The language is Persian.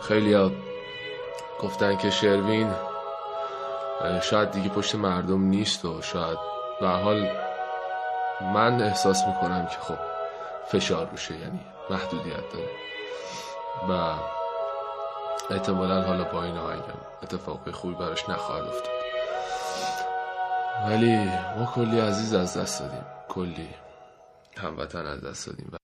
خیلی گفتن که شروین شاید دیگه پشت مردم نیست و شاید به حال من احساس میکنم که خب فشار روشه، یعنی محدودیت داره و احتمالا حالا با این آهنگم اتفاقی خوبی براش نخواهد افتاد. ولی ما کلی عزیز از دست دادیم، کلی هموطن از دست دادیم.